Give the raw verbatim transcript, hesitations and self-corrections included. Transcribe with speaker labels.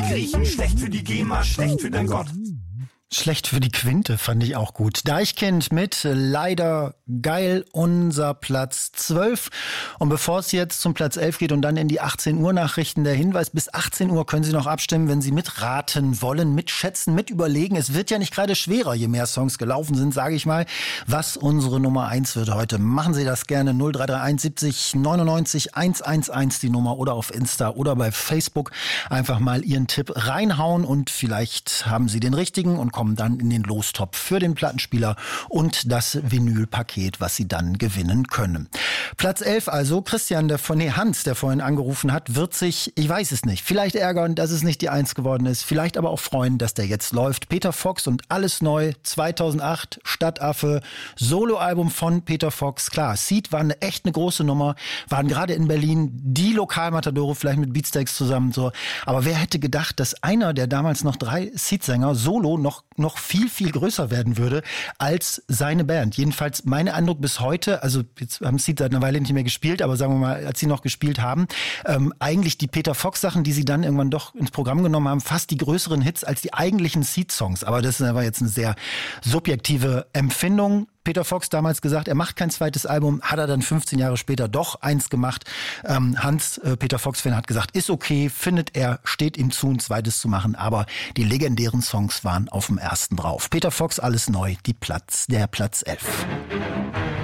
Speaker 1: Griechen, schlecht für die GEMA, schlecht für dein Gott.
Speaker 2: Schlecht für die Quinte fand ich auch gut. Deichkind mit Leider geil, unser Platz zwölf. Und bevor es jetzt zum Platz elf geht und dann in die achtzehn Uhr Nachrichten, der Hinweis, bis achtzehn Uhr können Sie noch abstimmen, wenn Sie mitraten wollen, mitschätzen, mitüberlegen. Es wird ja nicht gerade schwerer, je mehr Songs gelaufen sind, sage ich mal, was unsere Nummer eins wird heute. Machen Sie das gerne. null drei drei eins siebzig neunundneunzig hundertelf die Nummer oder auf Insta oder bei Facebook einfach mal Ihren Tipp reinhauen und vielleicht haben Sie den richtigen und kommen dann in den Lostopf für den Plattenspieler und das Vinylpaket, was Sie dann gewinnen können. Platz elf also, Christian, der von nee, Hans, der vorhin angerufen hat, wird sich, ich weiß es nicht, vielleicht ärgern, dass es nicht die Eins geworden ist, vielleicht aber auch freuen, dass der jetzt läuft. Peter Fox und Alles neu, zweitausendacht, Stadtaffe, Soloalbum von Peter Fox. Klar, Seed war eine echt eine große Nummer, waren gerade in Berlin die Lokalmatadore, vielleicht mit Beatsteaks zusammen, so. Aber wer hätte gedacht, dass einer der damals noch drei Seed-Sänger solo noch noch viel, viel größer werden würde als seine Band. Jedenfalls mein Eindruck bis heute, also jetzt haben sie seit einer Weile nicht mehr gespielt, aber sagen wir mal, als sie noch gespielt haben, ähm, eigentlich die Peter Fox-Sachen, die sie dann irgendwann doch ins Programm genommen haben, fast die größeren Hits als die eigentlichen Seed-Songs. Aber das ist aber jetzt eine sehr subjektive Empfindung. Peter Fox damals gesagt, er macht kein zweites Album, hat er dann fünfzehn Jahre später doch eins gemacht. Ähm, Hans, äh, Peter Fox-Fan, hat gesagt, ist okay, findet er, steht ihm zu, ein zweites zu machen, aber die legendären Songs waren auf dem ersten drauf. Peter Fox, Alles neu, die Platz, der Platz elf.